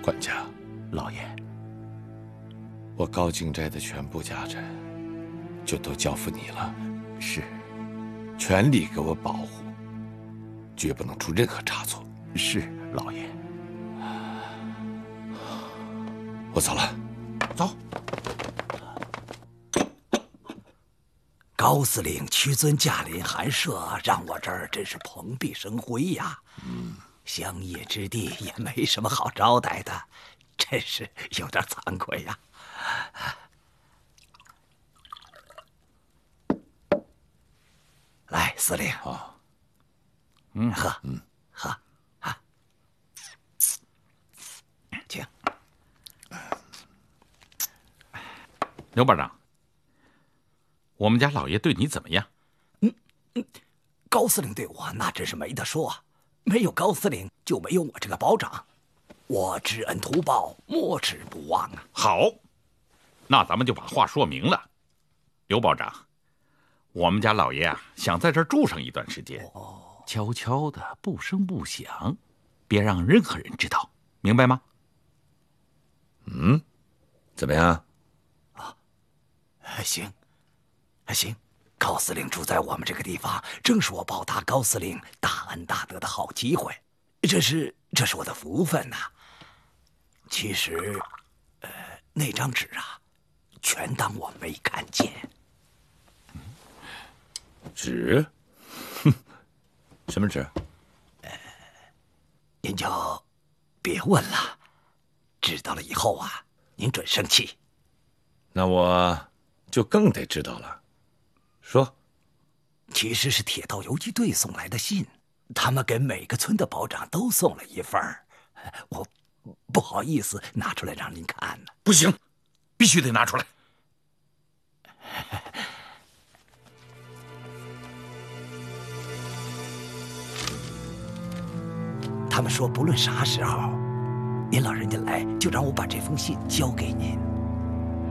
管家， 老爷， 我高敬斋的全部家产就都交付你了， 是， 全力给我保护，绝不能出任何差错。 是，老爷。 我走了， 走。 高司令屈尊驾临寒舍，让我这儿真是蓬荜生辉呀。乡野之地也没什么好招待的，真是有点惭愧呀。来，司令啊， 喝，喝啊，请。 刘保长，我们家老爷对你怎么样？ 高司令对我那真是没得说，没有高司令就没有我这个保长，我知恩图报，没齿不忘啊。 好，那咱们就把话说明了。刘保长，我们家老爷啊，想在这儿住上一段时间，悄悄的，不声不响，别让任何人知道，明白吗？ 怎么样？ 行，行，高司令住在我们这个地方，正是我报答高司令大恩大德的好机会，这是我的福分呐。其实，那张纸啊，全当我没看见。 纸？什么纸？ 您就别问了，知道了以后啊，您准生气。 那我就更得知道了。说， 其实是铁道游击队送来的信，他们给每个村的保长都送了一份儿，我不好意思拿出来让您看呢。 不行，必须得拿出来。 他们说不论啥时候，您老人家来，就让我把这封信交给您。